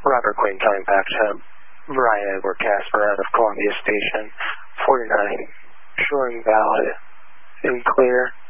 Robert Queen coming back to Brian Edward Casper out of Columbia Station 49, showing valid and clear.